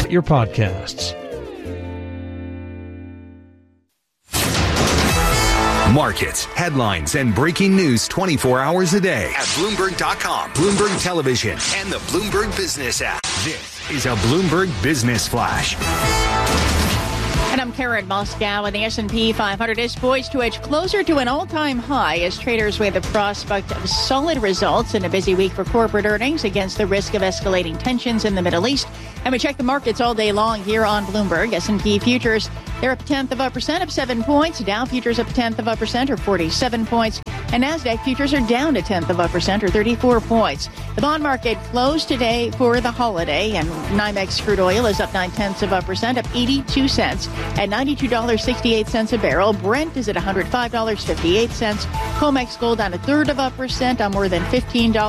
get your podcasts. Markets, headlines, and breaking news 24 hours a day at Bloomberg.com, Bloomberg Television, and the Bloomberg Business app. This is a Bloomberg Business Flash. And I'm Karen Moscow, and the S&P 500 is poised to edge closer to an all-time high as traders weigh the prospect of solid results in a busy week for corporate earnings against the risk of escalating tensions in the Middle East. And we check the markets all day long here on Bloomberg. S&P futures, they're up 0.1% up 7 points. Dow futures up 0.1% or 47 points. And NASDAQ futures are down 0.1% or 34 points. The bond market closed today for the holiday, and NYMEX crude oil is up 0.9% up 82 cents at $92.68 a barrel. Brent is at $105.58. COMEX gold down 0.33% on more than $15.